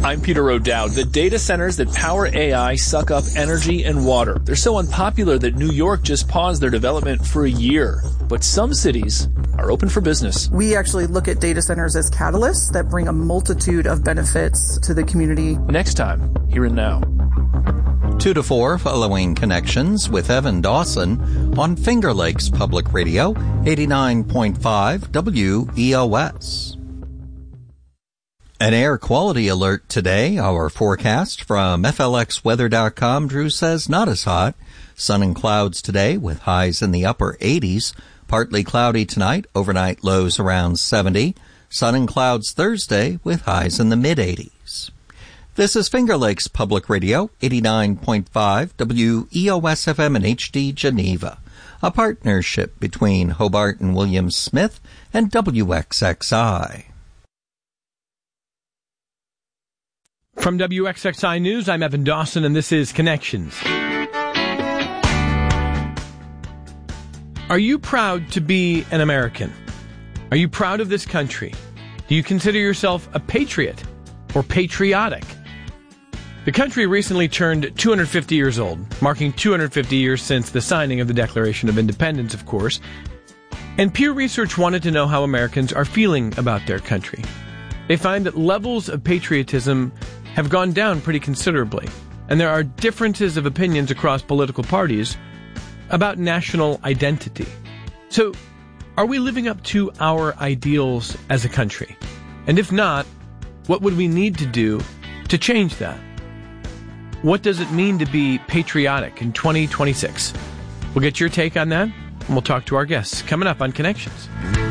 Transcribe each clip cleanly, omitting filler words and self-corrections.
I'm Peter O'Dowd. The data centers that power AI suck up energy and water. They're so unpopular that New York just paused their development for a year. But some cities are open for business. We actually look at data centers as catalysts that bring a multitude of benefits to the community. Next time, Here and Now. 2 to 4 following Connections with Evan Dawson on Finger Lakes Public Radio, 89.5 WEOS. An air quality alert today. Our forecast from FLXweather.com. Drew says not as hot. Sun and clouds today with highs in the upper 80s. Partly cloudy tonight. Overnight lows around 70. Sun and clouds Thursday with highs in the mid-80s. This is Finger Lakes Public Radio, 89.5 WEOS FM and HD Geneva. A partnership between Hobart and William Smith and WXXI. From WXXI News, I'm Evan Dawson, and this is Connections. Are you proud to be an American? Are you proud of this country? Do you consider yourself a patriot or patriotic? The country recently turned 250 years old, marking 250 years since the signing of the Declaration of Independence, of course. And Pew Research wanted to know how Americans are feeling about their country. They find that levels of patriotism have gone down pretty considerably, and there are differences of opinions across political parties about national identity. So, are we living up to our ideals as a country? And if not, what would we need to do to change that? What does it mean to be patriotic in 2026? We'll get your take on that, and we'll talk to our guests coming up on Connections.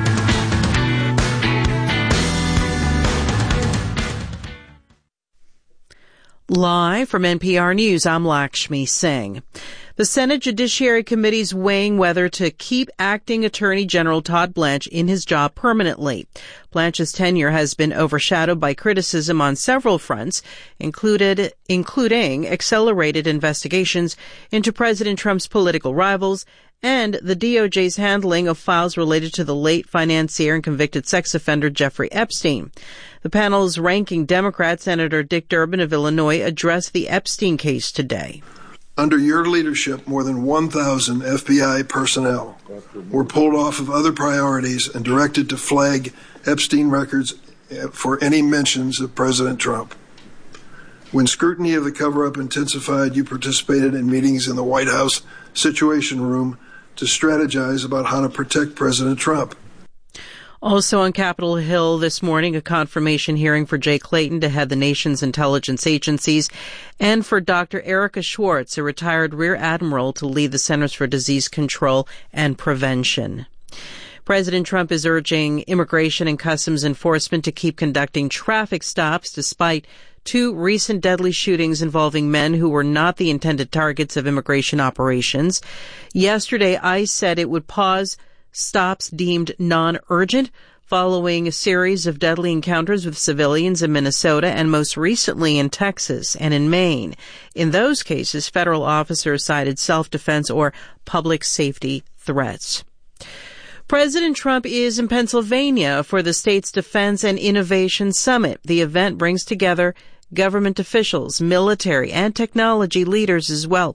Live from NPR News, I'm Lakshmi Singh. The Senate Judiciary Committee is weighing whether to keep acting Attorney General Todd Blanche in his job permanently. Blanche's tenure has been overshadowed by criticism on several fronts, including accelerated investigations into President Trump's political rivals and the DOJ's handling of files related to the late financier and convicted sex offender Jeffrey Epstein. The panel's ranking Democrat, Senator Dick Durbin of Illinois, addressed the Epstein case today. Under your leadership, more than 1,000 FBI personnel were pulled off of other priorities and directed to flag Epstein records for any mentions of President Trump. When scrutiny of the cover-up intensified, you participated in meetings in the White House Situation Room to strategize about how to protect President Trump. Also on Capitol Hill this morning, a confirmation hearing for Jay Clayton to head the nation's intelligence agencies and for Dr. Erica Schwartz, a retired Rear Admiral, to lead the Centers for Disease Control and Prevention. President Trump is urging Immigration and Customs Enforcement to keep conducting traffic stops despite two recent deadly shootings involving men who were not the intended targets of immigration operations. Yesterday, ICE said it would pause stops deemed non-urgent following a series of deadly encounters with civilians in Minnesota and most recently in Texas and in Maine. In those cases, federal officers cited self-defense or public safety threats. President Trump is in Pennsylvania for the state's Defense and Innovation Summit. The event brings together government officials, military, and technology leaders as well.